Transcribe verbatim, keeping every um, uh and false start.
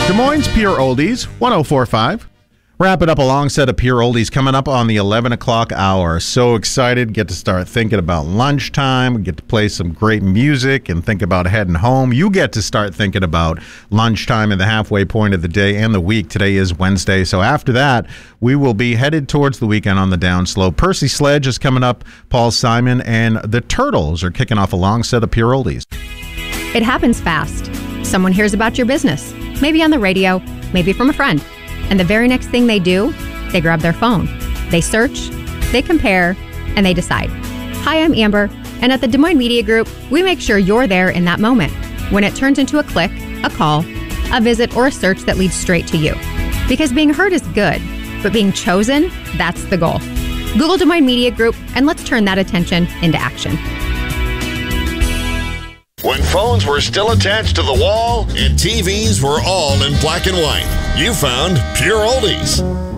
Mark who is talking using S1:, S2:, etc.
S1: Des Moines Pure Oldies, one oh four point five. Wrap it up a long set of Pure Oldies coming up on the eleven o'clock hour. So excited. Get to start thinking about lunchtime. Get to play some great music and think about heading home. You get to start thinking about lunchtime and the halfway point of the day and the week. Today is Wednesday. So after that, we will be headed towards the weekend on the downslope. Percy Sledge is coming up. Paul Simon and the Turtles are kicking off a long set of Pure Oldies.
S2: It happens fast. Someone hears about your business, maybe on the radio, maybe from a friend. And the very next thing they do, they grab their phone. They search, they compare, and they decide. Hi, I'm Amber, and at the Des Moines Media Group, we make sure you're there in that moment, when it turns into a click, a call, a visit, or a search that leads straight to you. Because being heard is good, but being chosen, that's the goal. Google Des Moines Media Group, and let's turn that attention into action.
S3: When phones were still attached to the wall and T Vs were all in black and white, you found Pure Oldies.